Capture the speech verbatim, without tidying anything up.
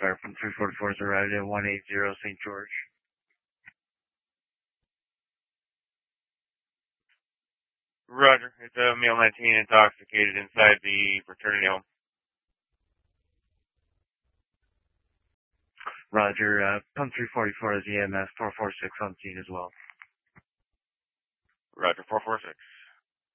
Fire from three forty-four has arrived at one eighty Saint George. Roger. It's a male nineteen intoxicated inside the fraternity home. Roger. Uh, Pump three forty-four has E M S four four six on scene as well. Roger. four four six.